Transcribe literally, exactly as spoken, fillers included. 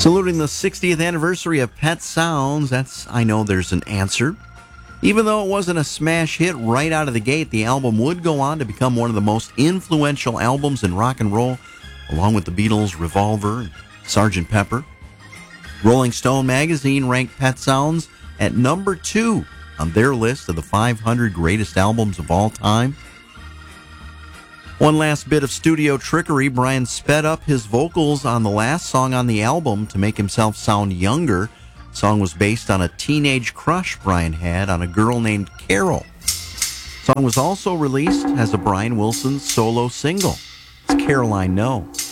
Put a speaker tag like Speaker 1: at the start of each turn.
Speaker 1: Saluting the sixtieth anniversary of Pet Sounds, that's, I know there's an answer. Even though it wasn't a smash hit right out of the gate, the album would go on to become one of the most influential albums in rock and roll, along with the Beatles' Revolver and Sergeant Pepper. Rolling Stone magazine ranked Pet Sounds at number two on their list of the five hundred greatest albums of all time. One last bit of studio trickery. Brian sped up his vocals on the last song on the album to make himself sound younger. The song was based on a teenage crush Brian had on a girl named Carol. The song was also released as a Brian Wilson solo single. It's Caroline No.